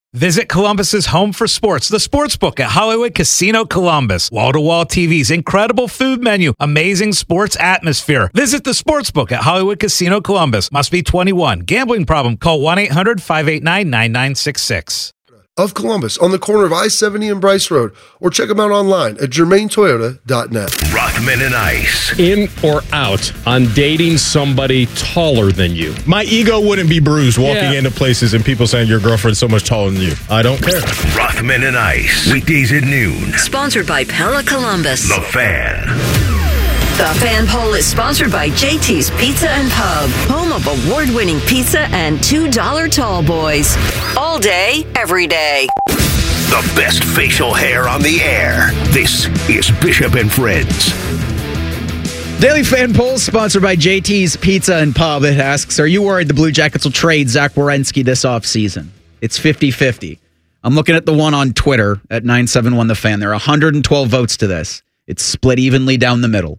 Visit Columbus's home for sports, the Sportsbook at Hollywood Casino Columbus. Wall-to-wall TVs, incredible food menu, amazing sports atmosphere. Visit the Sportsbook at Hollywood Casino Columbus. Must be 21. Gambling problem? Call 1-800-589-9966. Of Columbus on the corner of I-70 and Bryce Road, or check them out online at GermainToyota.net. Rothman and Ice. In or out on dating somebody taller than you? My ego wouldn't be bruised walking into places and people saying your girlfriend's so much taller than you. I don't care. Rothman and Ice. Weekdays at noon. Sponsored by Pella Columbus. The Fan. The Fan Poll is sponsored by JT's Pizza and Pub, home of award-winning pizza and $2 tall boys. All day, every day. The best facial hair on the air. This is Bishop and Friends. Daily Fan Poll sponsored by JT's Pizza and Pub. It asks, are you worried the Blue Jackets will trade Zach Werenski this offseason? It's 50-50. I'm looking at the one on Twitter at 971 The Fan. There are 112 votes to this. It's split evenly down the middle.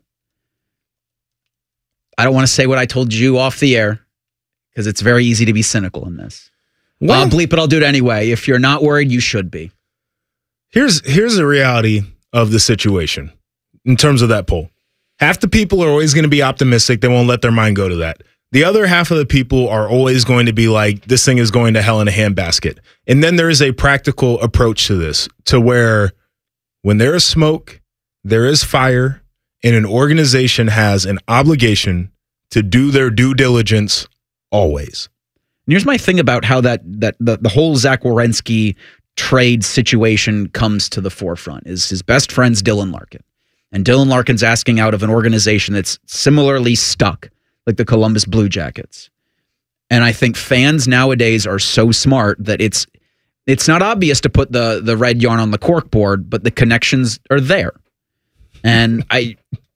I don't want to say what I told you off the air because it's very easy to be cynical in this. Well, I'll bleep it. I'll do it anyway. If you're not worried, you should be. Here's the reality of the situation in terms of that poll. Half the people are always going to be optimistic. They won't let their mind go to that. The other half of the people are always going to be like, this thing is going to hell in a handbasket. And then there is a practical approach to this, to where when there is smoke, there is fire, and an organization has an obligation to do their due diligence always. And here's my thing about how the whole Zach Werenski trade situation comes to the forefront is his best friend's Dylan Larkin. And Dylan Larkin's asking out of an organization that's similarly stuck, like the Columbus Blue Jackets. And I think fans nowadays are so smart that it's not obvious to put the red yarn on the corkboard, but the connections are there. And I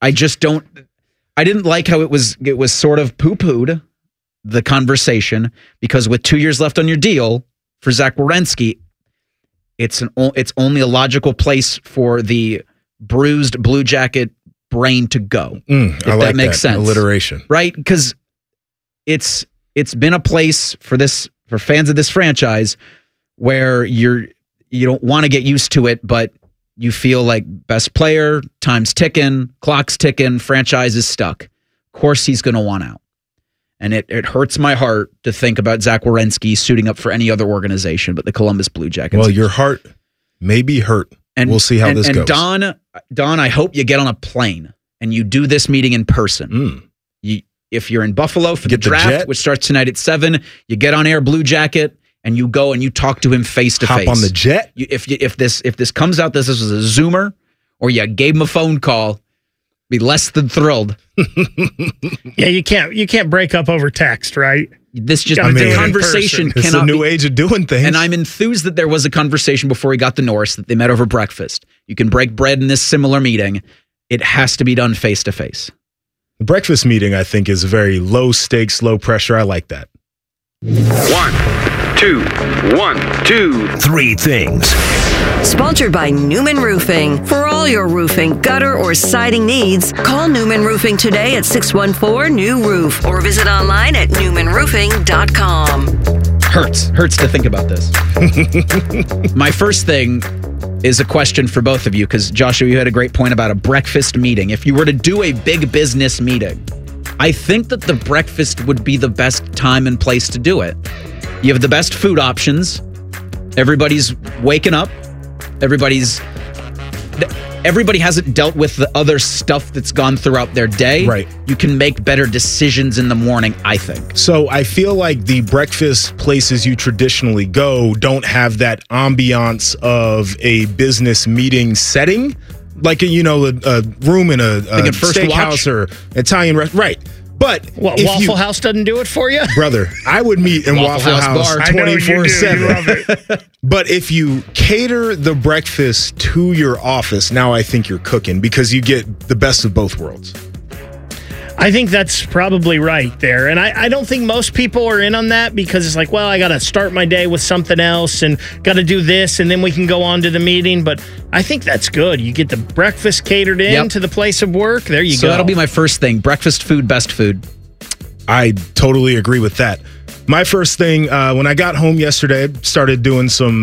didn't like how it was sort of poo-pooed, the conversation, because with 2 years left on your deal for Zach Werenski, it's only a logical place for the bruised Blue Jacket brain to go. If I like that makes sense. Alliteration. Right? Because it's been a place for fans of this franchise where you don't want to get used to it, but you feel like best player, time's ticking, clock's ticking, franchise is stuck. Of course he's going to want out. And it hurts my heart to think about Zach Werenski suiting up for any other organization but the Columbus Blue Jackets. Well, your heart may be hurt. And we'll see how this goes. And Don, I hope you get on a plane and you do this meeting in person. If you're in Buffalo for the draft, which starts tonight at 7, you get on air Blue Jacket, and you go and you talk to him face to face. Hop on the jet. If this comes out, this was a Zoomer, or you gave him a phone call, be less than thrilled. Yeah, you can't break up over text, right? This just the conversation cannot. It's a new age of doing things. And I'm enthused that there was a conversation before he got to Norris that they met over breakfast. You can break bread in this similar meeting. It has to be done face to face. The breakfast meeting, I think, is very low stakes, low pressure. I like that. 1, 2, 3 things. Sponsored by Newman Roofing. For all your roofing, gutter, or siding needs, call Newman Roofing today at 614-NEW-ROOF or visit online at newmanroofing.com. Hurts to think about this. My first thing is a question for both of you, because Joshua, you had a great point about a breakfast meeting. If you were to do a big business meeting, I think that the breakfast would be the best time and place to do it. You have the best food options. Everybody's waking up. Everybody hasn't dealt with the other stuff that's gone throughout their day. Right. You can make better decisions in the morning, I think. So I feel like the breakfast places you traditionally go don't have that ambiance of a business meeting setting. Like, a room in a steakhouse or Italian restaurant. Right. But Waffle House doesn't do it for you? Brother, I would meet in Waffle House 24/7. But if you cater the breakfast to your office, now I think you're cooking, because you get the best of both worlds. I think that's probably right there. And I don't think most people are in on that, because it's like, well, I got to start my day with something else and got to do this, and then we can go on to the meeting. But I think that's good. You get the breakfast catered in to the place of work. There you go. So that'll be my first thing. Breakfast food, best food. I totally agree with that. My first thing, when I got home yesterday, started doing some